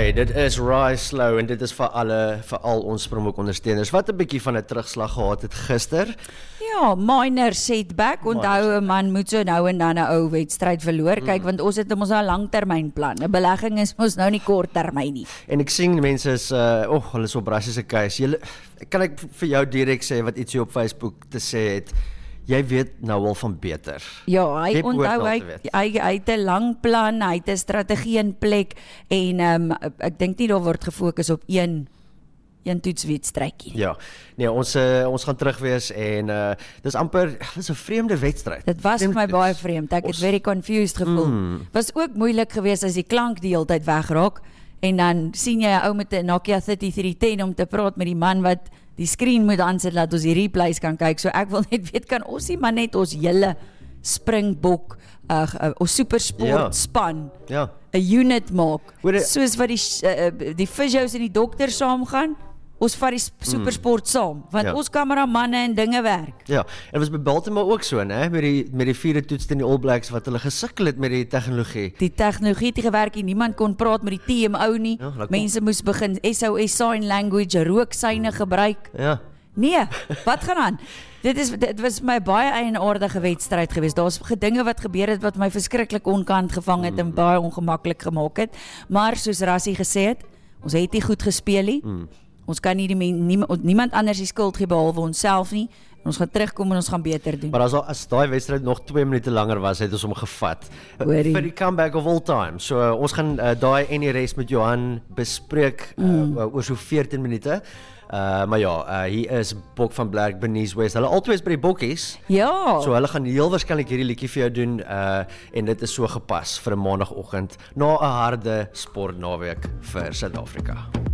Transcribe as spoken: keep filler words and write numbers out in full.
Okay, dit is Rise Slow en dit is vir alle, vir al ons Springbok ondersteuners wat 'n bietjie van 'n terugslag gehad het gister. Ja, minor setback. Onthou 'n man moet so nou en dan 'n ou wedstryd verloor. Kyk, want ons het mos 'n langtermynplan. 'n Belegging is mos nou nie korttermyn nie. En ek sien mense is uh oh, hulle is op rassiese keus. Julle kan ek vir jou direk sê wat ietsie op Facebook te sê het. Jy weet nou al van beter. Ja, hy Jy behoort onthou wel hy, te weet. hy hy het 'n lang plan, hy het 'n strategie in plek en um, ek dink nie daar word gefokus op een een toetswedstrydjie nie. Ja. Nee, ons uh, ons gaan terug wees en uh dis amper dis 'n vreemde wedstryd. Dit was vir my baie vreemd. Ek het very confused gevoel. Mm. Was ook moeilik geweest as die klank die hele tyd wegraak en dan sien jy 'n ou met 'n Nokia thirty-three ten om te praat met die man wat die screen moet aansit laat ons die replays kan kyk. So ek wil net weet, kan ons nie maar net ons hele Springbok uh, uh, ons supersport Ja. span Ja. 'n unit maak, Hoor, soos wat die uh, die physios en die dokter saamgaan, ons vat die sp- supersport saam, want Ja. ons kameramanne en dinge werk. Ja, en dit was by Baltimore ook so, né, met die met die vierde toets teen die All Blacks wat hulle gesukkel het met die tegnologie. Die tegnologie het nie gewerk nie, niemand kon praat met die T M O nie, Ja, dat mense moes begin S O S sign language, rooksyne gebruik. Ja. Nee, wat gaan aan? Dit is dit was my baie eienaardige wedstryd geweest. Daar's gedinge wat gebeur het wat my verskriklik onkant gevang het en baie ongemaklik gemaak het. Maar soos Rassie gesê het, ons het nie goed gespeel nie. Mm. Ons kan nie die men, niemand, niemand anders die skuld gee behalwe onsself nie. En ons gaan terugkom en ons gaan beter doen. Maar as as daai wedstryd nog twee minute langer was, het ons hom gevat. Hoorie. Vir die comeback of all time. So uh, ons gaan uh, daai en die res met Johan bespreek uh, mm. oor so veertien minute. Uh, maar ja, uh, hier is Bok van Blerk, Bernice West. Hulle altyd is by die Bokkies. Ja. So hulle gaan heel waarskynlik hierdie liedjie vir jou doen uh, en dit is so gepas vir 'n maandagooggend na 'n harde sportnaweek vir Suid-Afrika.